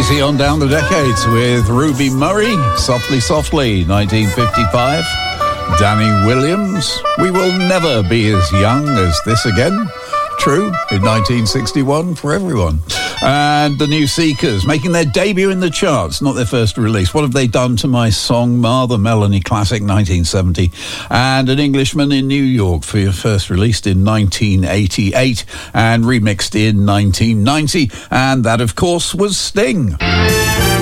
Easy on down the decades with Ruby Murray, Softly Softly, 1955. Danny Williams, We Will Never Be As Young As This Again. True, in 1961 for everyone. And the New Seekers, making their debut in the charts, not their first release. What Have They Done to My Song, Ma, the Melanie classic, 1970. And An Englishman in New York, first released in 1988 and remixed in 1990. And that, of course, was Sting.